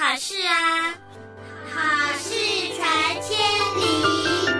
好事啊，好事传千里。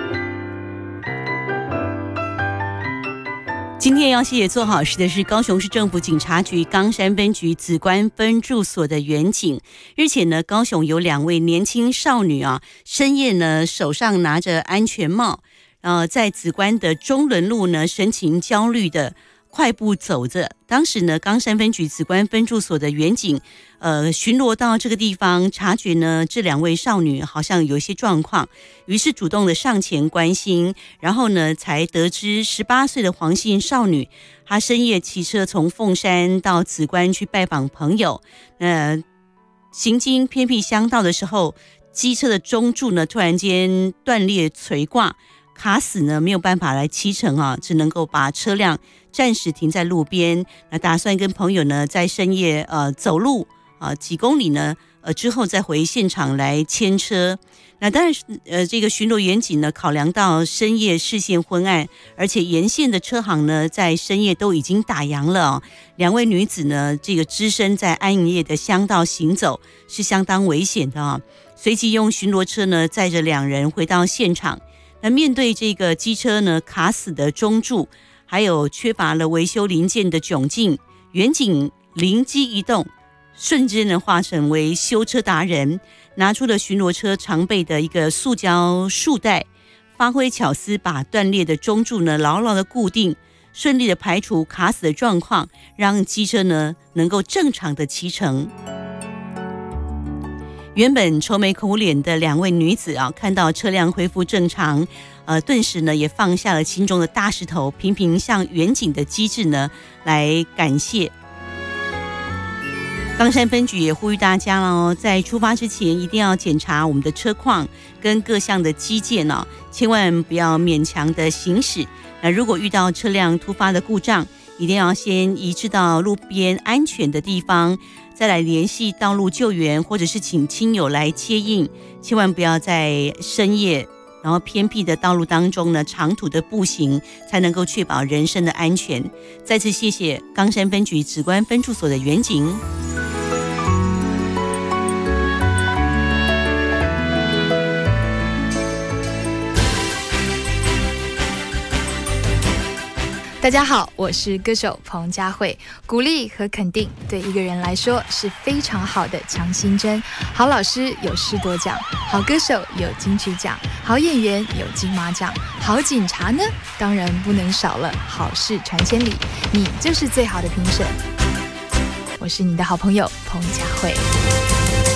今天要谢谢做好事的是高雄市政府警察局冈山分局梓官分驻所的员警。日前呢，高雄有2位年轻少女深夜呢手上拿着安全帽，在梓官的中仑路呢神情焦虑的快步走着。当时呢，冈山分局梓官分驻所的员警巡逻到这个地方，察觉呢这2位少女好像有一些状况，于是主动的上前关心，然后呢才得知18岁的黄姓少女，她深夜骑车从凤山到梓官去拜访朋友，行经偏僻乡道的时候，机车的中柱呢突然间断裂垂挂，卡死呢没有办法来骑乘只能够把车辆暂时停在路边，打算跟朋友呢在深夜走路几公里呢之后再回现场来牵车。那当然这个巡逻员警呢考量到深夜视线昏暗，而且沿线的车行呢在深夜都已经打烊了2位女子呢这个只身在暗夜的乡道行走是相当危险的随即用巡逻车呢载着2人回到现场。那面对这个机车呢卡死的中柱，还有缺乏了维修零件的窘境，员警灵机一动，瞬间呢化成为修车达人，拿出了巡逻车常备的一个塑胶束带，发挥巧思把断裂的中柱呢牢牢的固定，顺利的排除卡死的状况，让机车呢能够正常的骑乘。原本愁眉苦脸的2位女子看到车辆恢复正常，顿时呢也放下了心中的大石头，频频向员警的机智呢来感谢。冈山分局也呼吁大家在出发之前一定要检查我们的车况跟各项的机件千万不要勉强的行驶。那如果遇到车辆突发的故障，一定要先移至到路边安全的地方，再来联系道路救援，或者是请亲友来接应。千万不要在深夜然后偏僻的道路当中呢长途的步行，才能够确保人身的安全。再次谢谢冈山分局梓官分驻所的员警。 大家好，我是歌手彭佳慧。鼓励和肯定对一个人来说是非常好的强心针。好老师有师铎奖，好歌手有金曲奖，好演员有金马奖，好警察呢，当然不能少了好事传千里。你就是最好的评审。我是你的好朋友彭佳慧。